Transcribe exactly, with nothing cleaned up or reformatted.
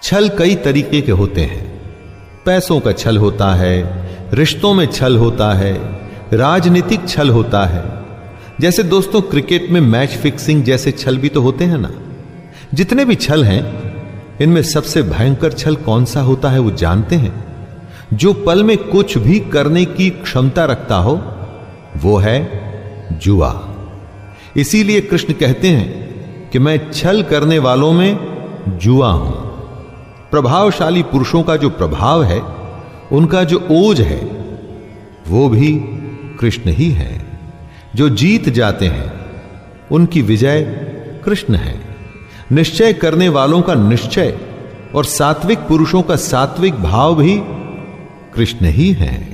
छल कई तरीके के होते हैं। पैसों का छल होता है, रिश्तों में छल होता है, राजनीतिक छल होता है। जैसे दोस्तों क्रिकेट में मैच फिक्सिंग जैसे छल भी तो होते हैं ना। जितने भी छल हैं, इनमें सबसे भयंकर छल कौन सा होता है वो जानते हैं? जो पल में कुछ भी करने की क्षमता रखता हो, वो है जुआ। इसीलिए कृष्ण कहते हैं कि मैं छल करने वालों में जुआ हूं। प्रभावशाली पुरुषों का जो प्रभाव है, उनका जो ओज है, वो भी कृष्ण ही है। जो जीत जाते हैं, उनकी विजय कृष्ण है। निश्चय करने वालों का निश्चय और सात्विक पुरुषों का सात्विक भाव भी कृष्ण ही है।